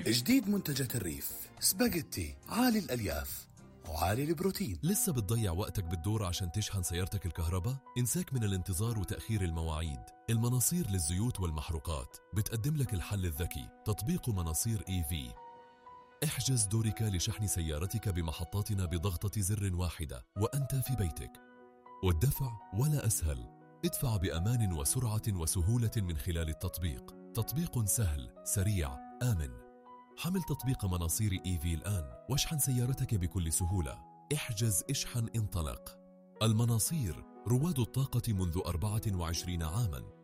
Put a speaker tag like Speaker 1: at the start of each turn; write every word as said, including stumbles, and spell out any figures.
Speaker 1: جديد منتجات الريف، سباجيتي عالي الألياف وعالي البروتين.
Speaker 2: لسه بتضيع وقتك بالدور عشان تشحن سيارتك الكهرباء؟ انساك من الانتظار وتأخير المواعيد. المناصير للزيوت والمحروقات بتقدم لك الحل الذكي، تطبيق مناصير إي في. احجز دورك لشحن سيارتك بمحطاتنا بضغطة زر واحدة وأنت في بيتك، والدفع ولا أسهل. ادفع بأمان وسرعة وسهولة من خلال التطبيق. تطبيق سهل، سريع، آمن. حمل تطبيق مناصير إي في الآن واشحن سيارتك بكل سهولة. احجز، اشحن، انطلق. المناصير، رواد الطاقة منذ أربعة وعشرين عاماً.